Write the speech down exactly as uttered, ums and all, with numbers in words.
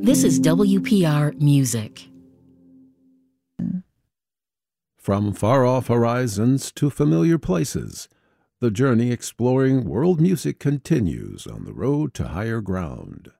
This is W P R Music. From far-off horizons to familiar places, the journey exploring world music continues on the road to higher ground.